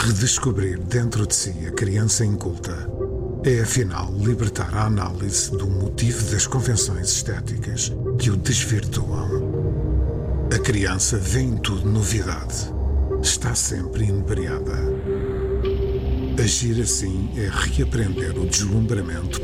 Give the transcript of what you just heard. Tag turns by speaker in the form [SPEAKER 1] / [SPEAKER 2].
[SPEAKER 1] Redescobrir dentro de si a criança inculta é, afinal, libertar a análise do motivo das convenções estéticas que o desvirtuam. A criança vê em tudo novidade. Está sempre inebriada. Agir assim é reaprender o deslumbramento